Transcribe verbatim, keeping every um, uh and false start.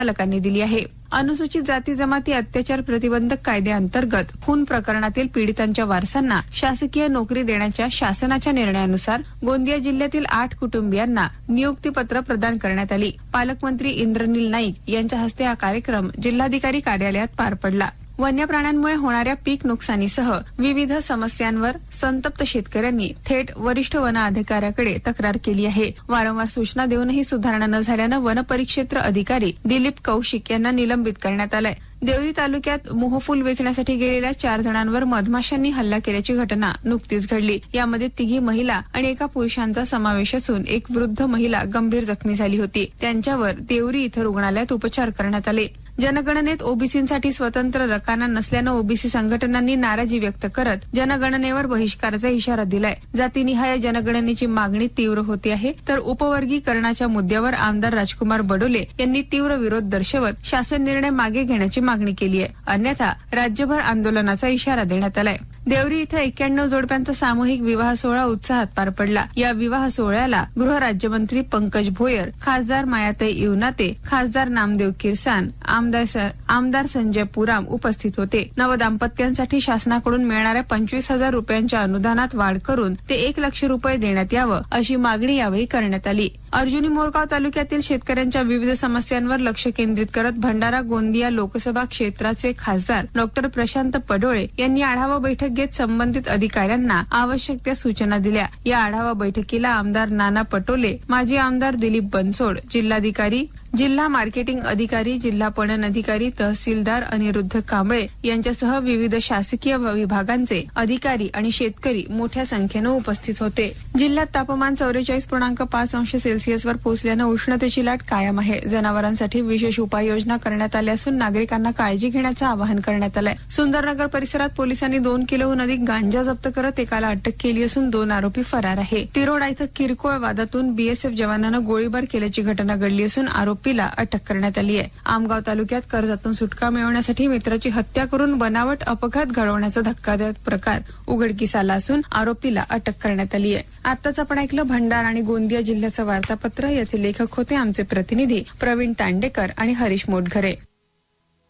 संचालकांनी दिली आहे। अनुसूचित जाती जमाती अत्याचार प्रतिबंधक कायद्याअंतर्गत खून प्रकरणातील पीडितांच्या वारसांना शासकीय नोकरी देण्याच्या शासनाच्या निर्णयानुसार गोंदिया जिल्ह्यातील आठ कुटुंबियांना नियुक्तीपत्र प्रदान करण्यात आली। पालकमंत्री इंद्रनील नाईक यांच्या हस्ते हा कार्यक्रम जिल्हाधिकारी कार्यालयात पार पडला। वन्य प्राण्यांमुळे होणाऱ्या पीक नुकसानीसह विविध समस्यांवर संतप्त शेतकऱ्यांनी थेट वरिष्ठ वन अधिकाऱ्याकडे तक्रार केली आहे। वारंवार सूचना देऊनही सुधारणा न झाल्यानं वन परिक्षेत्र अधिकारी दिलीप कौशिक यांना निलंबित करण्यात आलंय। देवरी तालुक्यात मोहफूल वेचण्यासाठी गेलेल्या चार जणांवर मधमाशांनी हल्ला केल्याची घटना नुकतीच घडली। यामध्ये तिघी महिला आणि एका पुरुषांचा समावेश असून एक वृद्ध महिला गंभीर जखमी झाली होती। त्यांच्यावर देवरी इथं रुग्णालयात उपचार करण्यात आले। जनगणनेत ओबीसींसाठी स्वतंत्र रकाना नसल्यानं ओबीसी संघटनांनी नाराजी व्यक्त करत जनगणनेवर बहिष्काराचा इशारा दिलाय। जातीनिहाय जनगणनेची मागणी तीव्र होती आहे, तर उपवर्गीकरणाच्या मुद्द्यावर आमदार राजकुमार बडोले यांनी तीव्र विरोध दर्शवत शासन निर्णय मागे घेण्याची मागणी केली आहे। अन्यथा राज्यभर आंदोलनाचा इशारा देण्यात आलाय। देवरी इथं एक्क्याण्णव जोडप्यांचा सामूहिक विवाह सोहळा उत्साहात पार पडला। या विवाह सोहळ्याला गृह राज्यमंत्री पंकज भोयर, खासदार मायाताई इवनाते, खासदार नामदेव किरसान, आमदार आमदार संजय पुराम उपस्थित होते। नवदाम्पत्यांसाठी शासनाकडून मिळणाऱ्या पंचवीस हजार रुपयांच्या अनुदानात वाढ करून ते एक लक्ष रुपये देण्यात यावं अशी मागणी यावेळी करण्यात आली। अर्जुनी मोरगाव तालुक्यातील शेतकऱ्यांच्या विविध समस्यांवर लक्ष केंद्रित करत भंडारा गोंदिया लोकसभा क्षेत्राचे खासदार डॉक्टर प्रशांत पडोळे यांनी आढावा बैठक घेत संबंधित अधिकाऱ्यांना आवश्यक त्या सूचना दिल्या। या आढावा बैठकीला आमदार नाना पटोले, माजी आमदार दिलीप बनसोड, जिल्हाधिकारी, जिल्हा मार्केटिंग अधिकारी, जिल्हा पणन अधिकारी, तहसीलदार अनिरुद्ध कांबळे यांच्यासह विविध शासकीय विभागांचे अधिकारी आणि शेतकरी मोठ्या संख्येनं उपस्थित होते। जिल्ह्यात तापमान चौवेचाळीस पूर्णांक पाच अंश सेल्सिअसवर पोहोचल्यानं उष्णतेची लाट कायम आहे। जनावरांसाठी विशेष उपाययोजना करण्यात आल्या असून नागरिकांना काळजी घेण्याचं आवाहन करण्यात आलंय। सुंदरनगर परिसरात पोलिसांनी दोन किलोहून अधिक गांजा जप्त करत एकाला अटक केली असून दोन आरोपी फरार आहे। तिरोडा इथं किरकोळ वादातून बीएसएफ जवानानं गोळीबार केल्याची घटना घडली असून आरोपी ला अटक करण्यात आली आहे। आमगाव तालुक्यात कर्जातून सुटका मिळवण्यासाठी मित्राची हत्या करून बनावट अपघात घडवण्याचा धक्कादायक प्रकार उघडकीस आला असून आरोपीला अटक करण्यात आली आहे। आताच आपण ऐकलं भंडारा आणि गोंदिया जिल्ह्याचं वार्तापत्र। याचे लेखक होते आमचे प्रतिनिधी प्रवीण तांडेकर आणि हरीश मोटघरे।